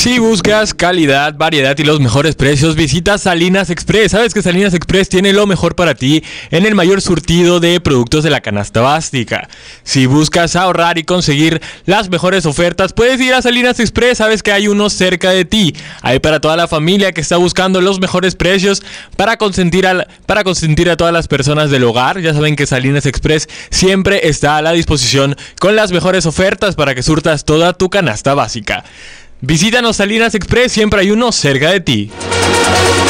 Si buscas calidad, variedad y los mejores precios, visita Salinas Express. ¿Sabes que Salinas Express tiene lo mejor para ti en el mayor surtido de productos de la canasta básica? Si buscas ahorrar y conseguir las mejores ofertas, puedes ir a Salinas Express. Sabes que hay uno cerca de ti. Hay para toda la familia que está buscando los mejores precios para consentir a todas las personas del hogar. Ya saben que Salinas Express siempre está a la disposición con las mejores ofertas para que surtas toda tu canasta básica. Visítanos Salinas Express, siempre hay uno cerca de ti.